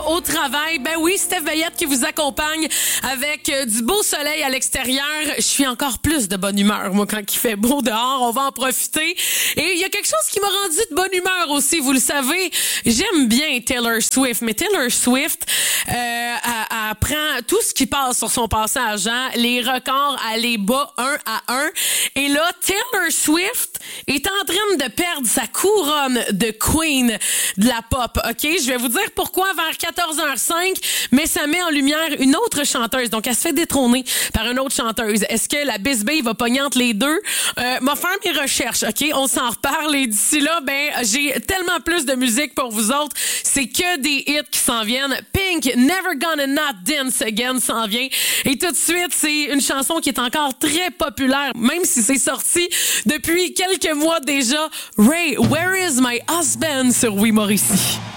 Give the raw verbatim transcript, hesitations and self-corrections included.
au travail. Ben oui, Steph Bayette qui vous accompagne avec euh, du beau soleil à l'extérieur. Je suis encore plus de bonne humeur, moi, quand il fait beau dehors. On va en profiter. Et il y a quelque chose qui m'a rendu de bonne humeur aussi, vous le savez. J'aime bien Taylor Swift, mais Taylor Swift, euh, elle, elle prend tout ce qui passe sur son passage, hein, les records, elle les bat un à un. Et là, Taylor Swift est en train de perdre sa couronne de queen de la pop, OK? Je vais vous dire pourquoi vers quatorze heures cinq, mais ça met en lumière une autre chanteuse. Donc, elle se fait détrôner par une autre chanteuse. Est-ce que la bisbille va pogner entre les deux? Euh, m'a faire mes recherches, OK? On s'en reparle. Et d'ici là, ben, j'ai tellement plus de musique pour vous autres. C'est que des hits qui s'en viennent. Pink, Never Gonna Not Dance Again s'en vient. Et tout de suite, c'est une chanson qui est encore très populaire, même si c'est sorti depuis quelques mois déjà. Ray, Where is my husband? Sur Oui Mauricie.